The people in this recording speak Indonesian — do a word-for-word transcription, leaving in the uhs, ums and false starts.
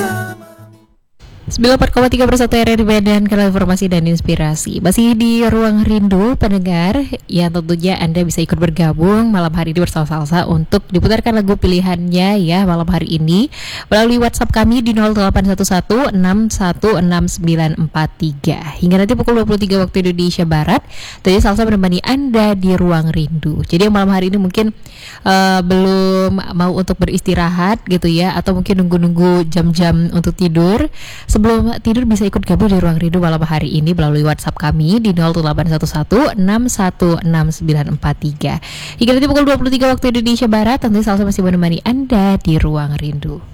sembilan puluh empat koma tiga persatu R R I Medan, kanal informasi dan inspirasi. Masih di Ruang Rindu pendengar, yang tentunya Anda bisa ikut bergabung malam hari ini bersama Salsa untuk diputarkan lagu pilihannya ya malam hari ini melalui WhatsApp kami di nol delapan satu satu enam satu enam sembilan empat tiga. Hingga nanti pukul dua puluh tiga waktu Indonesia Barat, tadi Salsa menemani Anda di Ruang Rindu. Jadi malam hari ini mungkin uh, belum mau untuk beristirahat gitu ya, atau mungkin nunggu-nunggu jam-jam untuk tidur. Sebelum tidur bisa ikut gabung di Ruang Rindu malam hari ini melalui WhatsApp kami di nol delapan satu satu enam satu enam sembilan empat tiga. Hingga nanti pukul dua puluh tiga waktu Indonesia Barat, tentu Salsa masih menemani Anda di Ruang Rindu.